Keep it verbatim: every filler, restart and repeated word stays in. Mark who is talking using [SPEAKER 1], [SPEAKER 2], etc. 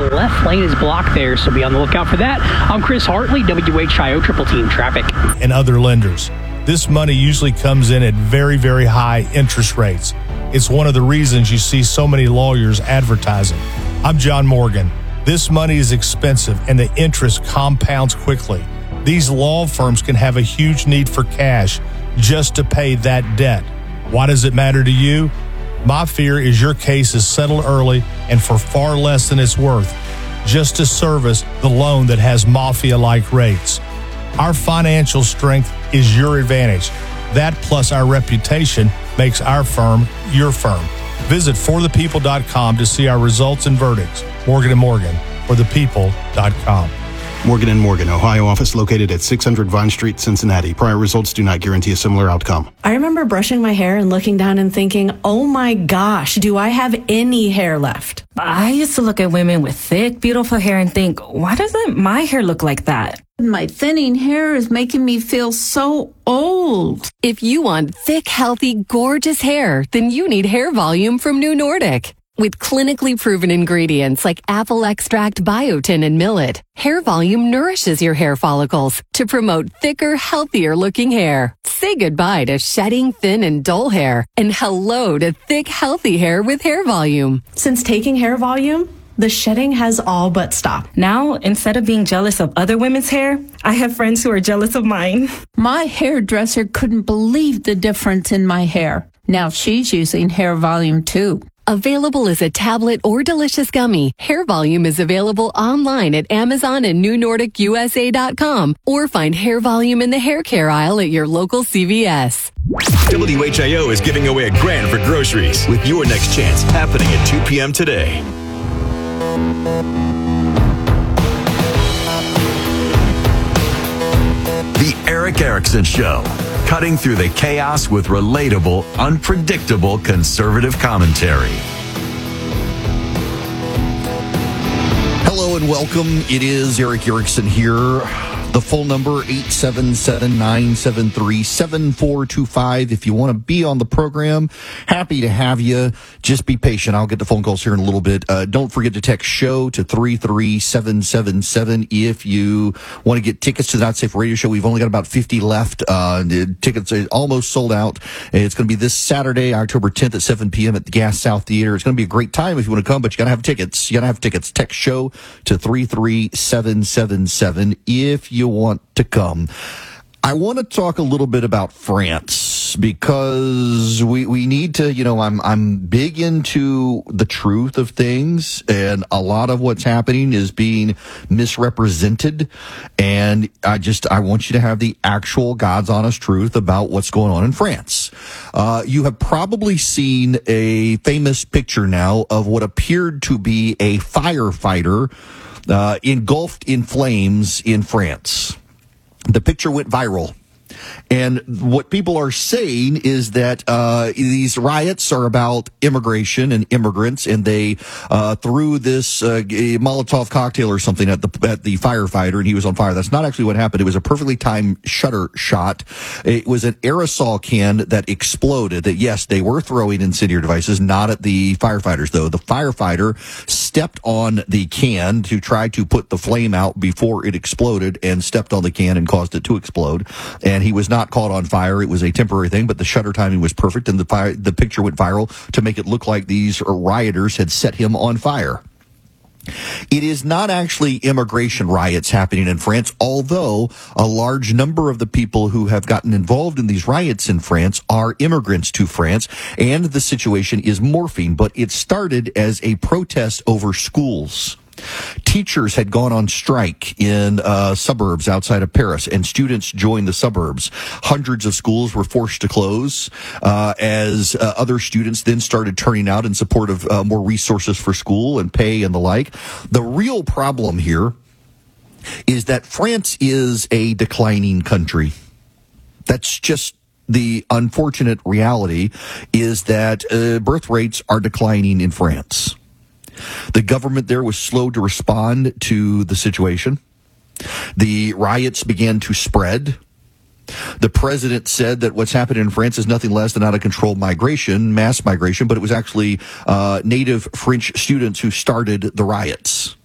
[SPEAKER 1] left lane is blocked there, so be on the lookout for that. I'm Chris Hartley, W H I O Triple Team Traffic.
[SPEAKER 2] And other lenders. This money usually comes in at very, very high interest rates. It's one of the reasons you see so many lawyers advertising. I'm John Morgan. This money is expensive and the interest compounds quickly. These law firms can have a huge need for cash just to pay that debt. Why does it matter to you? My fear is your case is settled early and for far less than it's worth, just to service the loan that has mafia-like rates. Our financial strength is your advantage. That plus our reputation makes our firm your firm. Visit for the people dot com to see our results and verdicts. Morgan and Morgan, for the people dot com.
[SPEAKER 3] Morgan and Morgan, Ohio office located at six hundred Vine Street, Cincinnati. Prior results do not guarantee a similar outcome.
[SPEAKER 4] I remember brushing my hair and looking down and thinking, oh my gosh, do I have any hair left?
[SPEAKER 5] I used to look at women with thick, beautiful hair and think, why doesn't my hair look like that?
[SPEAKER 6] My thinning hair is making me feel so old.
[SPEAKER 7] If you want thick, healthy, gorgeous hair, then you need Hair Volume from New Nordic. With clinically proven ingredients like apple extract, biotin, and millet, Hair Volume nourishes your hair follicles to promote thicker, healthier looking hair. Say goodbye to shedding, thin, and dull hair, and hello to thick, healthy hair with Hair Volume.
[SPEAKER 4] Since taking Hair Volume, the shedding has all but stopped.
[SPEAKER 5] Now, instead of being jealous of other women's hair, I have friends who are jealous of mine.
[SPEAKER 6] My hairdresser couldn't believe the difference in my hair. Now she's using Hair Volume too.
[SPEAKER 7] Available as a tablet or delicious gummy, Hair Volume is available online at Amazon and New Nordic U S A dot com, or find Hair Volume in the hair care aisle at your local C V S.
[SPEAKER 8] W H I O is giving away a grand for groceries with your next chance happening at two p.m. today. The Eric Erickson Show. Cutting through the chaos with relatable, unpredictable conservative commentary.
[SPEAKER 9] Hello and welcome. It is Eric Erickson here. The full number, eight seven seven, nine seven three, seven four two five. If you want to be on the program, happy to have you. Just be patient. I'll get the phone calls here in a little bit. Uh, don't forget to text SHOW to three three seven seven seven if you want to get tickets to the Not Safe Radio Show. We've only got about fifty left. Uh, the tickets are almost sold out. It's going to be this Saturday, October tenth at seven p.m. at the Gas South Theater. It's going to be a great time if you want to come, but you got to have tickets. You got to have tickets. Text SHOW to three three seven seven seven if you want to come. I want to talk a little bit about France because we we need to, you know, I'm I'm big into the truth of things, and a lot of what's happening is being misrepresented, and I just I want you to have the actual God's honest truth about what's going on in France. Uh, you have probably seen a famous picture now of what appeared to be a firefighter uh, engulfed in flames in France. The picture went viral. And what people are saying is that uh these riots are about immigration and immigrants, and they uh threw this uh, Molotov cocktail or something at the at the firefighter, and he was on fire. That's not actually what happened. It was a perfectly timed shutter shot. It was an aerosol can that exploded. That yes, they were throwing incendiary devices, not at the firefighters though. The firefighter stepped on the can to try to put the flame out before it exploded, and stepped on the can and caused it to explode. And he was not caught on fire. It was a temporary thing, but the shutter timing was perfect, and the fire, the picture went viral to make it look like these rioters had set him on fire. It is not actually immigration riots happening in France, although a large number of the people who have gotten involved in these riots in France are immigrants to France, and the situation is morphing, but it started as a protest over schools. Teachers had gone on strike in uh, suburbs outside of Paris, and students joined the suburbs. Hundreds of schools were forced to close uh, as uh, other students then started turning out in support of uh, more resources for school and pay and the like. The real problem here is that France is a declining country. That's just the unfortunate reality, is that uh, birth rates are declining in France. The government there was slow to respond to the situation. The riots began to spread. The president said that what's happening in France is nothing less than out of control migration, mass migration, but it was actually uh, native French students who started the riots.